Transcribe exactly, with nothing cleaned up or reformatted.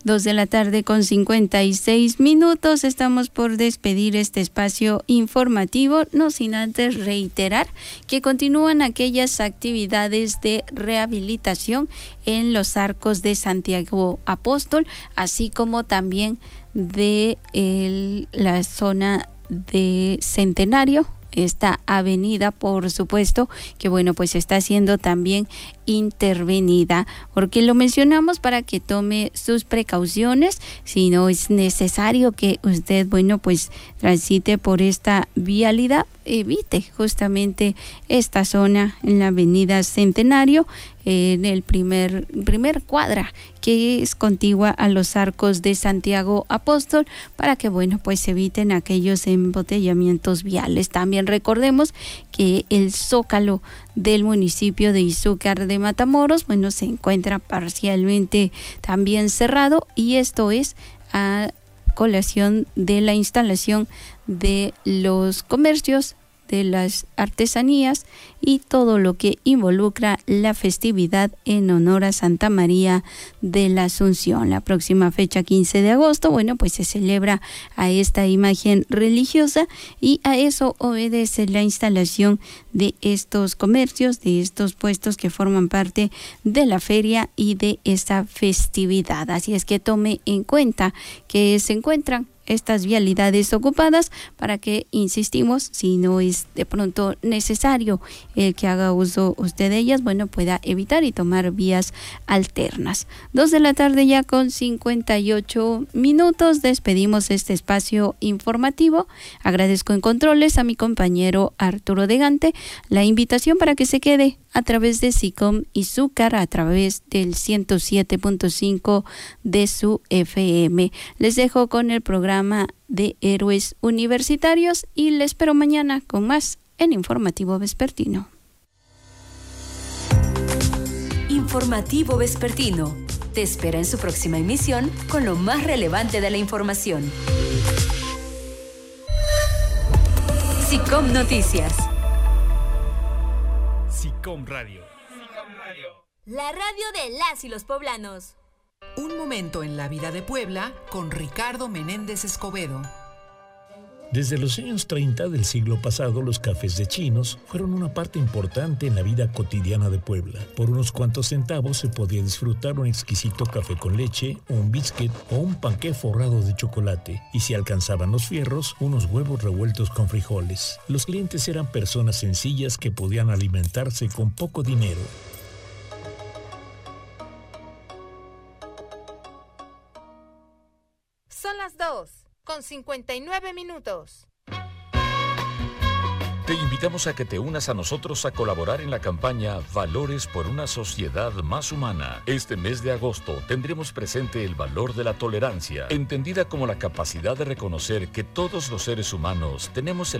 Dos de la tarde con cincuenta y seis minutos. Estamos por despedir este espacio informativo, no sin antes reiterar que continúan aquellas actividades de rehabilitación en los arcos de Santiago Apóstol, así como también de el, la zona de Centenario. Esta avenida, por supuesto, que bueno, pues está siendo también intervenida, porque lo mencionamos para que tome sus precauciones. Si no es necesario que usted, bueno, pues transite por esta vialidad, evite justamente esta zona en la avenida Centenario, en el primer, primer cuadra que es contigua a los arcos de Santiago Apóstol, para que bueno, pues eviten aquellos embotellamientos viales. También recordemos que el zócalo del municipio de Izúcar de Matamoros, bueno, se encuentra parcialmente también cerrado, y esto es a colación de la instalación de los comercios, de las artesanías y todo lo que involucra la festividad en honor a Santa María de la Asunción. La próxima fecha, quince de agosto, bueno, pues se celebra a esta imagen religiosa, y a eso obedece la instalación de estos comercios, de estos puestos que forman parte de la feria y de esta festividad. Así es que tome en cuenta que se encuentran estas vialidades ocupadas para que, insistimos, si no es de pronto necesario el que haga uso usted de ellas, bueno, pueda evitar y tomar vías alternas. Dos de la tarde ya con cincuenta y ocho minutos. Despedimos este espacio informativo. Agradezco en controles a mi compañero Arturo de Gante. La invitación para que se quede a través de SICOM Izúcar, a través del ciento siete punto cinco de su F M. Les dejo con el programa de Héroes Universitarios y les espero mañana con más en Informativo Vespertino. Informativo Vespertino te espera en su próxima emisión con lo más relevante de la información. SICOM Noticias. SICOM Radio. La radio de las y los poblanos. Un momento en la vida de Puebla con Ricardo Menéndez Escobedo. Desde los años treinta del siglo pasado, los cafés de chinos fueron una parte importante en la vida cotidiana de Puebla. Por unos cuantos centavos se podía disfrutar un exquisito café con leche, un biscuit o un panqué forrado de chocolate. Y si alcanzaban los fierros, unos huevos revueltos con frijoles. Los clientes eran personas sencillas que podían alimentarse con poco dinero. Son las dos con cincuenta y nueve minutos. Te invitamos a que te unas a nosotros a colaborar en la campaña Valores por una sociedad más humana. Este mes de agosto tendremos presente el valor de la tolerancia, entendida como la capacidad de reconocer que todos los seres humanos tenemos el